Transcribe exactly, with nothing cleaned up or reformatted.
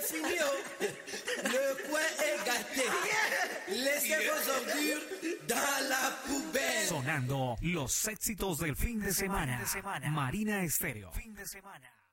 fini, oh. Le coin est gâté. Laissez vos ordures dans la poubelle. Sonando los éxitos del fin de semana. Marina Estéreo. Fin de semana.